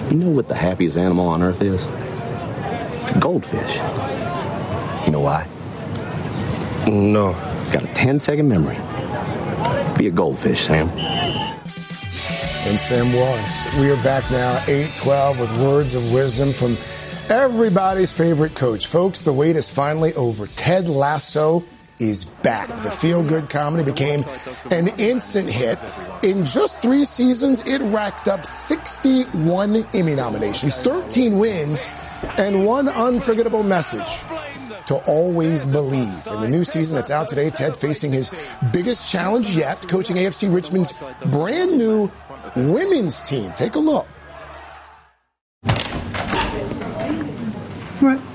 You know what the happiest animal on earth is? Goldfish. You know why? No. It's got a 10-second memory. Be a goldfish, Sam. And Sam was. We are back now, 8:12, with words of wisdom from everybody's favorite coach. Folks, the wait is finally over. Ted Lasso is back. The feel-good comedy became an instant hit. In just 3 seasons, it racked up 61 Emmy nominations, 13 wins, and one unforgettable message: to always believe. In the new season that's out today, Ted facing his biggest challenge yet, coaching AFC Richmond's brand new women's team. Take a look. Right.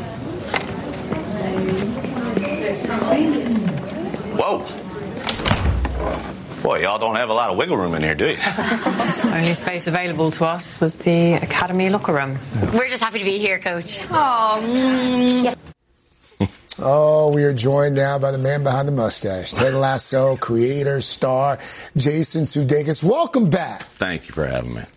Whoa. Boy, y'all don't have a lot of wiggle room in here, do you? The only space available to us was the Academy locker room. We're just happy to be here, Coach. Oh, we are joined now by the man behind the mustache, Ted Lasso, creator, star, Jason Sudeikis. Welcome back. Thank you for having me.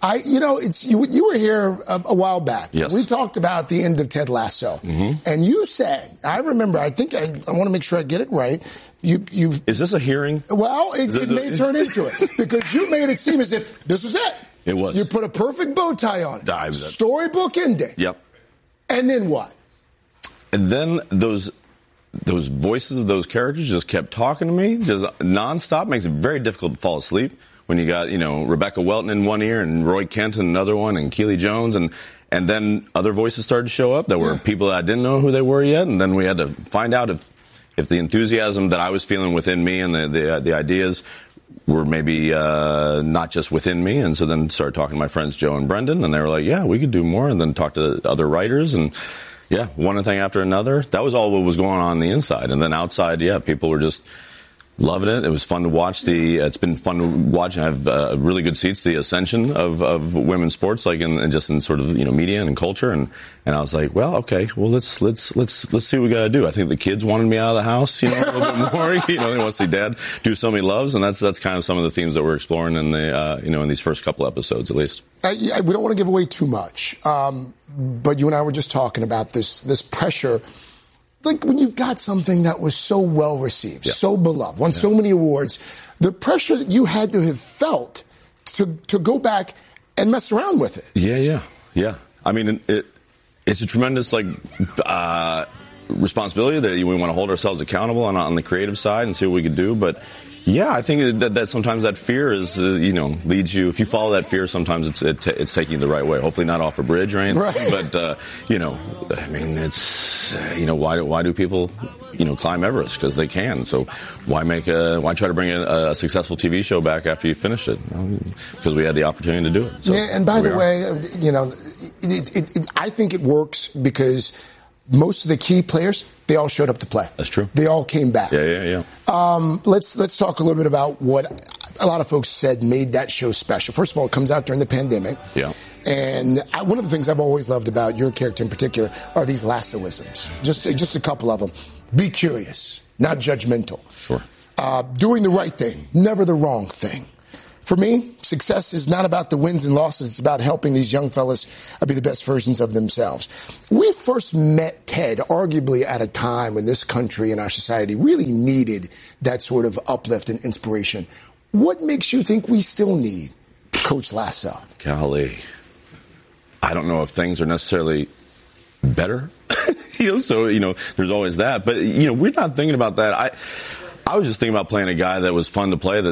You were here a while back. Yes. We talked about the end of Ted Lasso. Mm-hmm. And you said, I remember, I want to make sure I get it right. You Is this a hearing? Well, it may turn into it because you made it seem as if this was it. It was. You put a perfect bow tie on it. Storybook ending. Yep. And then what? And then those voices of those characters just kept talking to me, just nonstop. Makes it very difficult to fall asleep when you got, Rebecca Welton in one ear and Roy Kent in another one and Keely Jones. And then other voices started to show up that were people that I didn't know who they were yet. And then we had to find out if the enthusiasm that I was feeling within me and the ideas were maybe not just within me. And so then started talking to my friends Joe and Brendan, and they were like, yeah, we could do more. And then talked to other writers, and yeah, one thing after another. That was all what was going on the inside. And then outside, people were just loving it. It was fun to watch. It's been fun to watch and have really good seats. The ascension of women's sports, like in sort of media and culture. And I was like, well, okay, well let's see what we got to do. I think the kids wanted me out of the house, a little bit more. They want to see Dad do something he loves, and that's kind of some of the themes that we're exploring in the in these first couple episodes, at least. We don't want to give away too much, but you and I were just talking about this pressure. Like when you've got something that was so well received, so beloved, won so many awards, the pressure that you had to have felt to go back and mess around with it. Yeah. I mean, it's a tremendous responsibility that we want to hold ourselves accountable on the creative side and see what we could do, but. Yeah, I think that sometimes that fear is, leads you. If you follow that fear, sometimes it's taking you the right way. Hopefully not off a bridge or anything. Right. But I mean, it's why do people climb Everest? Because they can. So why try to bring a successful TV show back after you finish it? Because we had the opportunity to do it. So and by the way, I think it works because most of the key players, they all showed up to play. That's true. They all came back. Yeah. Let's talk a little bit about what a lot of folks said made that show special. First of all, it comes out during the pandemic. Yeah. And one of the things I've always loved about your character in particular are these Lassoisms. Just a couple of them. Be curious, not judgmental. Sure. Doing the right thing, never the wrong thing. For me, success is not about the wins and losses. It's about helping these young fellas be the best versions of themselves. We first met Ted arguably at a time when this country and our society really needed that sort of uplift and inspiration. What makes you think we still need Coach Lasso? Golly. I don't know if things are necessarily better. So, there's always that. But, we're not thinking about that. I was just thinking about playing a guy that was fun to play, that